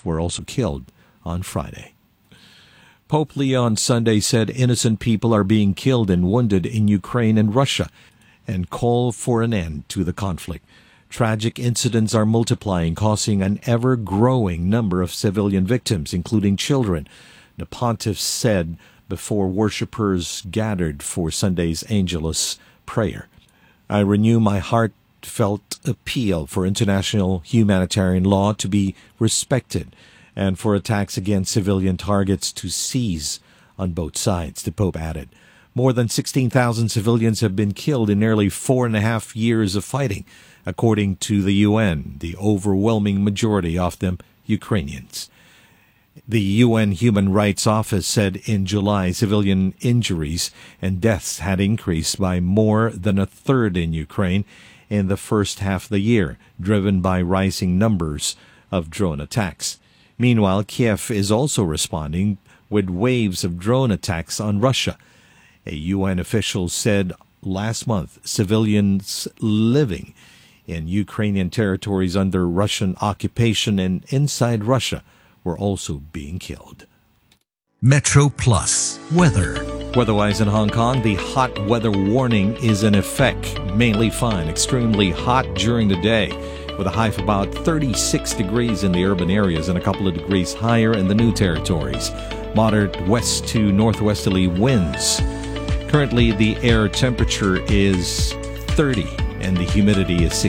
were also killed on Friday. Pope Leo on Sunday said innocent people are being killed and wounded in Ukraine and Russia and called for an end to the conflict. Tragic incidents are multiplying, causing an ever-growing number of civilian victims, including children, the pontiff said before worshippers gathered for Sunday's Angelus prayer. I renew my heartfelt appeal for international humanitarian law to be respected and for attacks against civilian targets to cease on both sides, the Pope added. More than 16,000 civilians have been killed in nearly 4.5 years of fighting, according to the UN, the overwhelming majority of them Ukrainians. The UN Human Rights Office said in July civilian injuries and deaths had increased by more than a third in Ukraine in the first half of the year, driven by rising numbers of drone attacks. Meanwhile, Kiev is also responding with waves of drone attacks on Russia. A UN official said last month civilians living in Ukrainian territories under Russian occupation and inside Russia were also being killed. Metro Plus weather. Weather-wise in Hong Kong, the hot weather warning is in effect. Mainly fine, extremely hot during the day, with a high of about 36 degrees in the urban areas and a couple of degrees higher in the new territories. Moderate west to northwesterly winds. Currently, the air temperature is 30 and the humidity is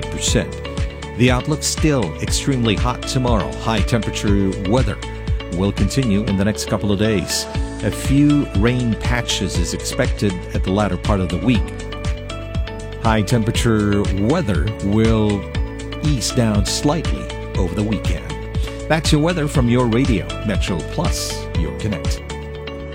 68%. The outlook still extremely hot tomorrow. High temperature weather will continue in the next couple of days. A few rain patches is expected at the latter part of the week. High temperature weather will ease down slightly over the weekend. That's your weather from your radio, Metro Plus, your connect.